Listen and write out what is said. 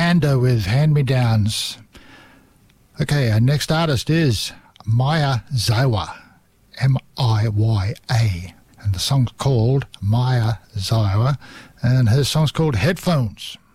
Panda with Hand Me Downs. Okay, our next artist is Maya Zawa, M-I-Y-A, and the song's called Maya Zawa, and her song's called Headphones.